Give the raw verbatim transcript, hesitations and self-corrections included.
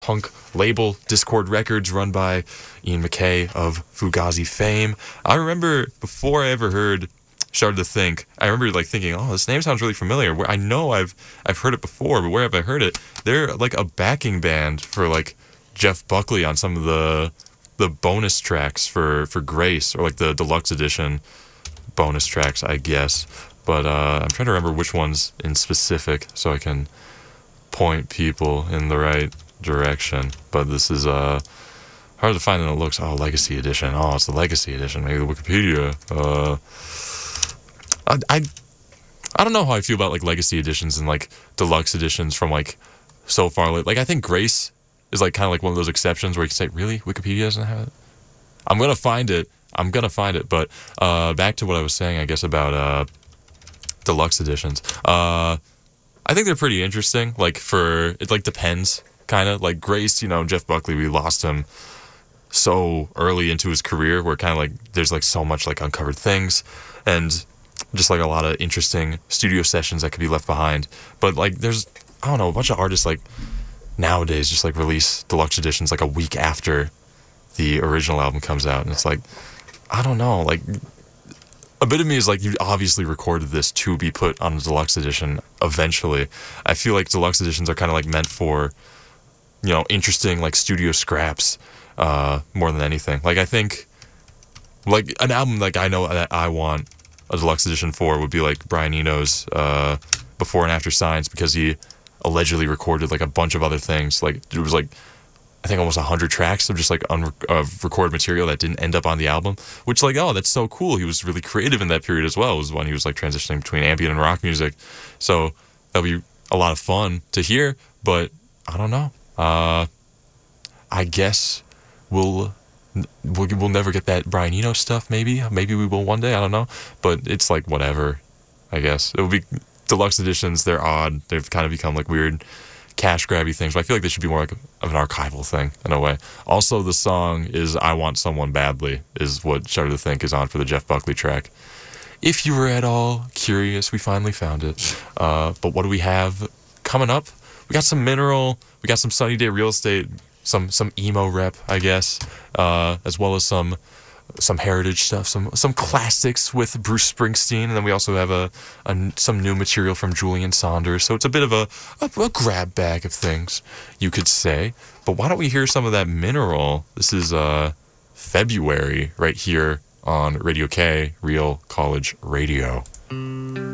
punk label, Discord Records, run by Ian MacKaye of Fugazi fame. I remember before I ever heard Started to Think, I remember like thinking, oh, this name sounds really familiar. Where I know I've I've heard it before, but where have I heard it? They're like a backing band for like Jeff Buckley on some of the the bonus tracks for, for Grace, or like the deluxe edition bonus tracks, I guess. But uh, I'm trying to remember which ones in specific so I can point people in the right direction. But this is uh hard to find than it looks. Oh, Legacy Edition. Oh, it's the Legacy Edition. Maybe the Wikipedia. Uh, I, I I don't know how I feel about like Legacy Editions and like deluxe editions from like so far late. Like I think Grace is like kind of like one of those exceptions where you can say, really, Wikipedia doesn't have it. I'm gonna find it. I'm gonna find it. But uh, back to what I was saying, I guess about uh, deluxe editions. Uh, I think they're pretty interesting. Like for it, like depends kind of like Grace. You know, Jeff Buckley. We lost him so early into his career, where kind of like there's like so much like uncovered things, and just like a lot of interesting studio sessions that could be left behind. But like there's I don't know a bunch of artists like nowadays just like release deluxe editions like a week after the original album comes out, and it's like I don't know, like a bit of me is like you obviously recorded this to be put on a deluxe edition eventually. I feel like deluxe editions are kind of like meant for, you know, interesting like studio scraps uh more than anything. Like I think like an album like I know that I want a deluxe edition for would be like Brian Eno's uh Before and After Signs, because he allegedly recorded like a bunch of other things. Like it was like I think almost one hundred tracks of just like unrecorded uh, recorded material that didn't end up on the album, which like, oh, that's so cool. He was really creative in that period as well. It was when he was like transitioning between ambient and rock music. So that'll be a lot of fun to hear, but I don't know. Uh, I guess we'll, we'll we'll never get that Brian Eno stuff, maybe. Maybe we will one day, I don't know. But it's like whatever, I guess. It will be deluxe editions, they're odd. They've kind of become like weird cash grabby things, but I feel like they should be more like of an archival thing in a way. Also, the song is I Want Someone Badly is what Started to Think is on for the Jeff Buckley track. If you were at all curious, we finally found it. Uh, but what do we have coming up? We got some Mineral, we got some Sunny Day Real Estate, some some emo rep, I guess, uh, as well as some some heritage stuff, some some classics with Bruce Springsteen, and then we also have a, a some new material from Julian Saunders. So it's a bit of a, a a grab bag of things, you could say. But why don't we hear some of that Mineral? This is uh February right here on Radio K, Real College Radio.